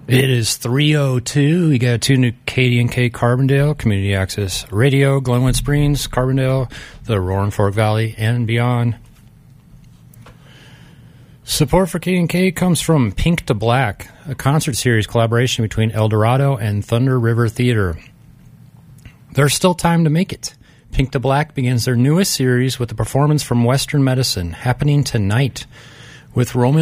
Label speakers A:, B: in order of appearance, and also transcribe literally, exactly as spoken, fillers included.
A: It is three oh two. You got two new K D N K Carbondale, Community Access Radio, Glenwood Springs, Carbondale, the Roaring Fork Valley, and beyond. Support for K D N K comes from Pink to Black, a concert series collaboration between El Dorado and Thunder River Theater. There's still time to make it. Pink to Black begins their newest series with a performance from Western Medicine happening tonight with Roman